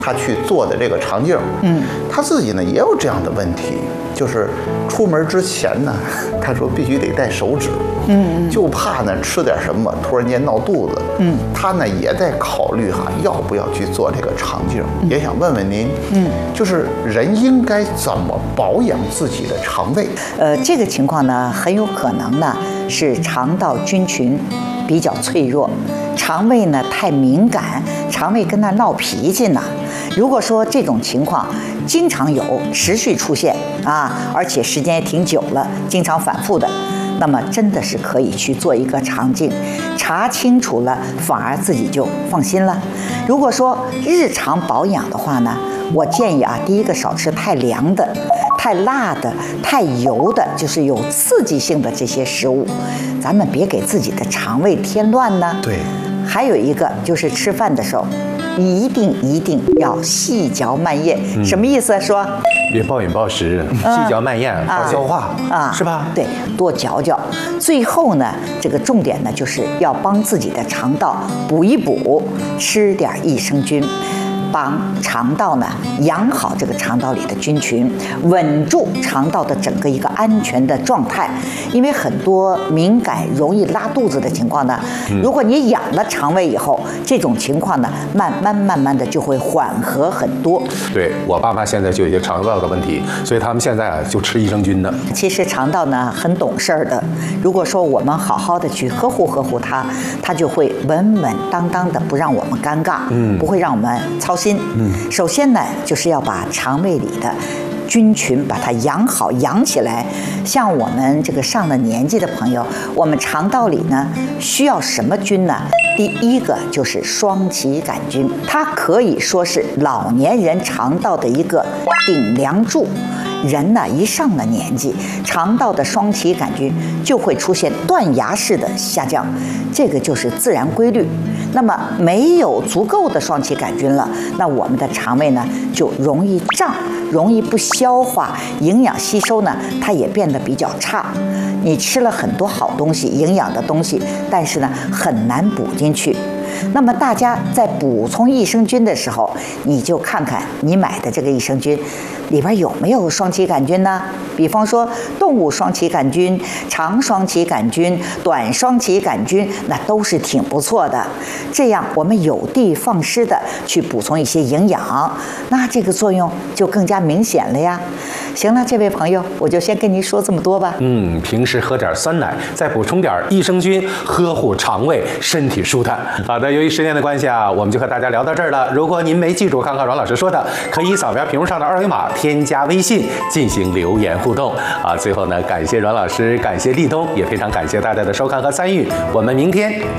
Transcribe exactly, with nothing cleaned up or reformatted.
他去做的这个肠镜，嗯，他自己呢也有这样的问题，就是出门之前呢，他说必须得带手纸，嗯，就怕呢吃点什么突然间闹肚子，嗯，他呢也在考虑哈要不要去做这个肠镜，嗯、也想问问您，嗯，就是人应该怎么保养自己的肠胃？ 呃，这个情况呢很有可能呢是肠道菌群比较脆弱，肠胃呢太敏感，肠胃跟那闹脾气呢。如果说这种情况经常有、持续出现啊，而且时间也挺久了，经常反复的，那么真的是可以去做一个肠镜，查清楚了，反而自己就放心了。如果说日常保养的话呢，我建议啊，第一个少吃太凉的、太辣的、太油的，就是有刺激性的这些食物，咱们别给自己的肠胃添乱呢。 对。 还有一个就是吃饭的时候，一定一定要细嚼慢咽。嗯、什么意思？说别暴饮暴食，细嚼慢咽，好、嗯、消化啊，是吧？ 对，多嚼嚼。最后呢，这个重点呢，就是要帮自己的肠道补一补，吃点益生菌。帮肠道呢养好这个肠道里的菌群，稳住肠道的整个一个安全的状态。因为很多敏感容易拉肚子的情况呢，嗯、如果你养了肠胃以后，这种情况呢，慢慢慢慢的就会缓和很多。 对，我爸妈现在就有一些肠道的问题，所以他们现在啊就吃益生菌的。 其实肠道呢很懂事儿的，如果说我们好好的去呵护呵护它，它就会稳稳当当的，不让我们尴尬，嗯，不会让我们操心。嗯，首先呢，就是要把肠胃里的菌群把它养好养起来。像我们这个上了年纪的朋友，我们肠道里呢需要什么菌呢？第一个就是双歧杆菌，它可以说是老年人肠道的一个顶梁柱。人呢一上了年纪，肠道的双歧杆菌就会出现断崖式的下降，这个就是自然规律。那么没有足够的双歧杆菌了，那我们的肠胃呢就容易胀，容易不消化，营养吸收呢它也变得比较差。你吃了很多好东西、营养的东西，但是呢很难补进去。那么大家在补充益生菌的时候，你就看看你买的这个益生菌里边有没有双歧杆菌呢？比方说动物双歧杆菌、长双歧杆菌、短双歧杆菌，那都是挺不错的。这样我们有的放矢的去补充一些营养，那这个作用就更加明显了呀。行了，这位朋友，我就先跟您说这么多吧。 嗯，平时喝点酸奶，再补充点益生菌，呵护肠胃，身体舒坦。好的，由于时间的关系啊，我们就和大家聊到这儿了。如果您没记住刚刚阮老师说的，可以扫描屏幕上的二维码，添加微信进行留言互动啊。最后呢，感谢阮老师，感谢立冬，也非常感谢大家的收看和参与。我们明天再